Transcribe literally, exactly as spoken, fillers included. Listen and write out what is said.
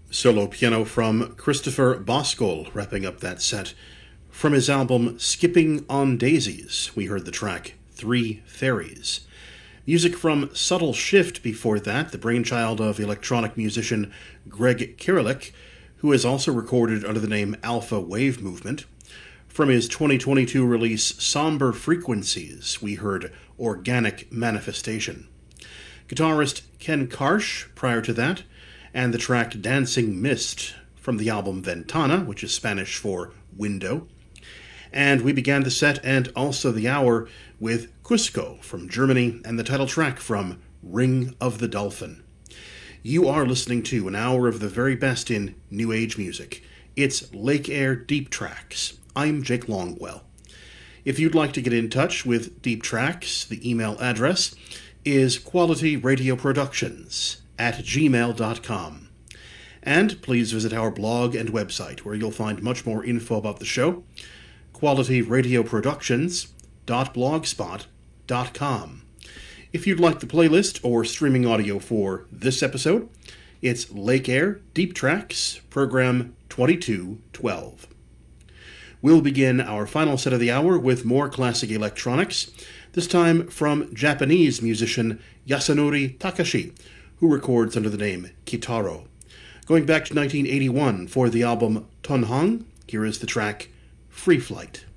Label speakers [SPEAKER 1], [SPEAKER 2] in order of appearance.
[SPEAKER 1] Solo piano from Christopher Boskol, wrapping up that set. From his album Skipping on Daisies, we heard the track Three Fairies. Music from Subtle Shift before that, the brainchild of electronic musician Greg Kirillik, who has also recorded under the name Alpha Wave Movement. From his twenty twenty-two release Somber Frequencies, we heard Organic Manifestation. Guitarist Ken Karsh, prior to that, and the track Dancing Mist from the album Ventana, which is Spanish for window. And we began the set and also the hour with Cusco from Germany and the title track from Ring of the Dolphin. You are listening to an hour of the very best in New Age music. It's Lake Air Deep Tracks. I'm Jake Longwell. If you'd like to get in touch with Deep Tracks, the email address is qualityradioproductions at gmail dot com. And please visit our blog and website, where you'll find much more info about the show, quality radio productions dot blogspot dot com. If you'd like the playlist or streaming audio for this episode, it's Lake Air Deep Tracks, program twenty-two twelve. We'll begin our final set of the hour with more classic electronics, this time from Japanese musician Yasunori Takashi, who records under the name Kitaro. Going back to nineteen eighty-one for the album Tonhang, here is the track Free Flight.